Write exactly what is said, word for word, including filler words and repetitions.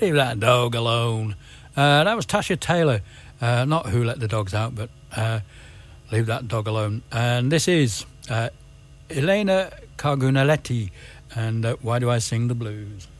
Leave that dog alone. Uh, that was Tasha Taylor. Uh, not Who Let the Dogs Out, but uh, Leave That Dog Alone. And this is uh, Elena Cargunaletti and uh, Why Do I Sing the Blues?